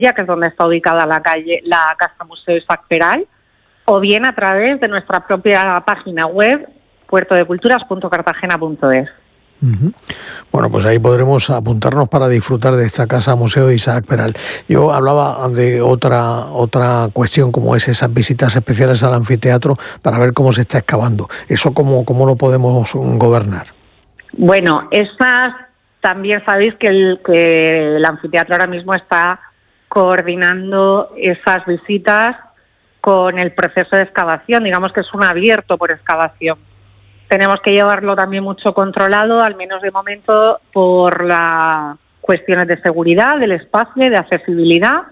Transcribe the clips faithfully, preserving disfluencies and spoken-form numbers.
ya que es donde está ubicada la calle, la Casa Museo Isaac Peral, o bien a través de nuestra propia página web, puerto de culturas punto cartagena punto es. Uh-huh. Bueno, pues ahí podremos apuntarnos para disfrutar de esta casa Museo Isaac Peral. Yo hablaba de otra otra cuestión, como es esas visitas especiales al anfiteatro para ver cómo se está excavando. ¿Eso cómo, cómo lo podemos gobernar? Bueno, esas también sabéis que el, que el anfiteatro ahora mismo está coordinando esas visitas con el proceso de excavación, digamos que es un abierto por excavación. Tenemos que llevarlo también mucho controlado, al menos de momento, por las cuestiones de seguridad, del espacio y de accesibilidad.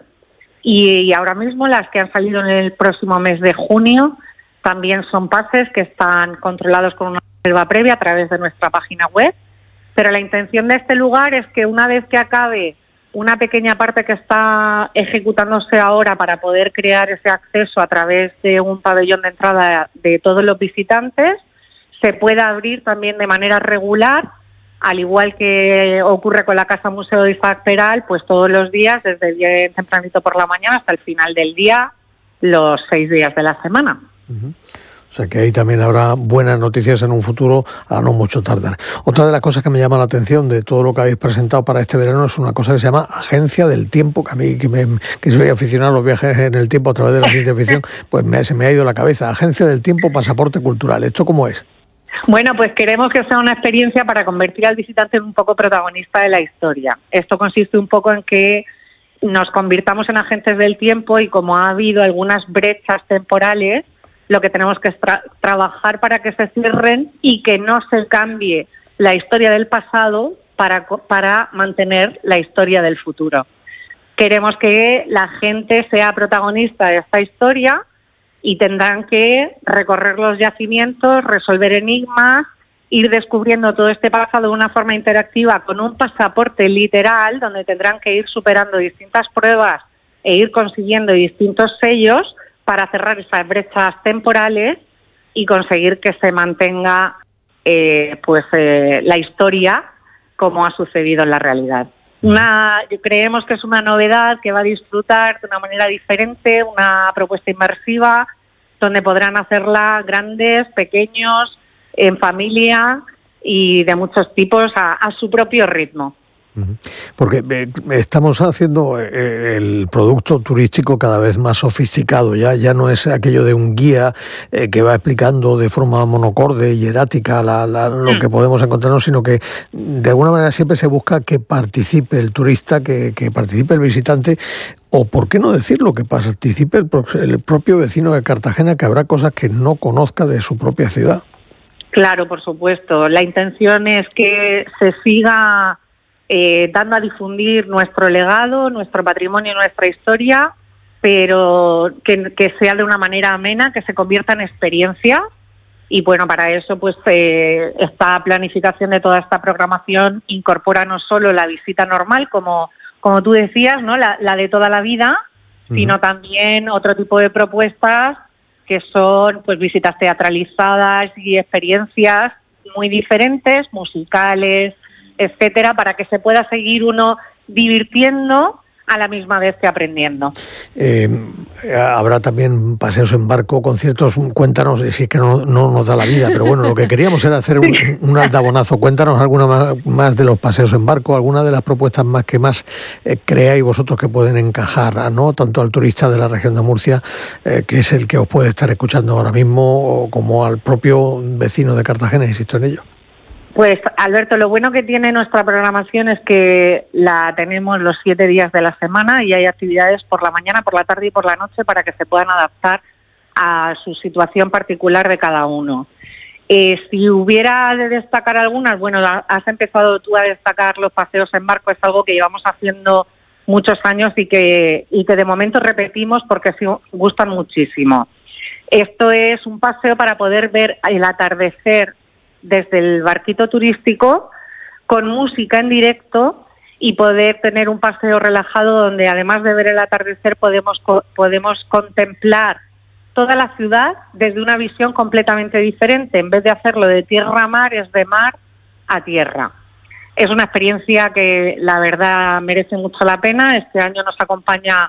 Y, y ahora mismo las que han salido en el próximo mes de junio también son pases que están controlados con una reserva previa a través de nuestra página web. Pero la intención de este lugar es que una vez que acabe una pequeña parte que está ejecutándose ahora para poder crear ese acceso a través de un pabellón de entrada de todos los visitantes, se pueda abrir también de manera regular, al igual que ocurre con la Casa Museo de Isaac Peral, pues todos los días, desde bien tempranito por la mañana hasta el final del día, los seis días de la semana. Uh-huh. O sea que ahí también habrá buenas noticias en un futuro, a no mucho tardar. Otra de las cosas que me llama la atención de todo lo que habéis presentado para este verano es una cosa que se llama Agencia del Tiempo, que a mí, que, me, que soy aficionado a los viajes en el tiempo a través de la ciencia ficción, pues me, se me ha ido la cabeza. Agencia del Tiempo, pasaporte cultural. ¿Esto cómo es? Bueno, pues queremos que sea una experiencia para convertir al visitante en un poco protagonista de la historia. Esto consiste un poco en que nos convirtamos en agentes del tiempo y como ha habido algunas brechas temporales, lo que tenemos que es tra- trabajar para que se cierren y que no se cambie la historia del pasado para, para mantener la historia del futuro. Queremos que la gente sea protagonista de esta historia y tendrán que recorrer los yacimientos, resolver enigmas, ir descubriendo todo este pasado de una forma interactiva con un pasaporte literal, donde tendrán que ir superando distintas pruebas e ir consiguiendo distintos sellos para cerrar esas brechas temporales y conseguir que se mantenga eh, pues eh, la historia como ha sucedido en la realidad. Una, creemos que es una novedad que va a disfrutar de una manera diferente, una propuesta inmersiva, donde podrán hacerla grandes, pequeños, en familia y de muchos tipos a, a su propio ritmo. Porque eh, estamos haciendo eh, el producto turístico cada vez más sofisticado, ya ya no es aquello de un guía eh, que va explicando de forma monocorde y erática la, la, lo mm. que podemos encontrarnos, sino que de alguna manera siempre se busca que participe el turista, que, que participe el visitante, o por qué no decirlo, que participe el, el propio vecino de Cartagena, que habrá cosas que no conozca de su propia ciudad. Claro, por supuesto. La intención es que se siga Eh, dando a difundir nuestro legado, nuestro patrimonio, nuestra historia, pero que, que sea de una manera amena, que se convierta en experiencia. Y bueno, para eso pues eh, esta planificación de toda esta programación incorpora no solo la visita normal, como, como tú decías, ¿no? la, la de toda la vida, uh-huh. sino también otro tipo de propuestas que son pues visitas teatralizadas y experiencias muy diferentes, musicales, etcétera, para que se pueda seguir uno divirtiendo a la misma vez que aprendiendo. Eh, habrá también paseos en barco, conciertos. Cuéntanos, si es que no, no nos da la vida, pero bueno, lo que queríamos era hacer un, un aldabonazo. Cuéntanos alguna más, más de los paseos en barco, alguna de las propuestas más que más eh, creáis vosotros que pueden encajar, ¿no? Tanto al turista de la región de Murcia, eh, que es el que os puede estar escuchando ahora mismo, como al propio vecino de Cartagena, insisto en ello. Pues, Alberto, lo bueno que tiene nuestra programación es que la tenemos los siete días de la semana y hay actividades por la mañana, por la tarde y por la noche para que se puedan adaptar a su situación particular de cada uno. Eh, si hubiera de destacar algunas, bueno, has empezado tú a destacar los paseos en barco, es algo que llevamos haciendo muchos años y que, y que de momento repetimos porque sí gustan muchísimo. Esto es un paseo para poder ver el atardecer desde el barquito turístico con música en directo y poder tener un paseo relajado donde además de ver el atardecer podemos podemos contemplar toda la ciudad desde una visión completamente diferente. En vez de hacerlo de tierra a mar, es de mar a tierra. es una experiencia que la verdad merece mucho la pena. Este año nos acompaña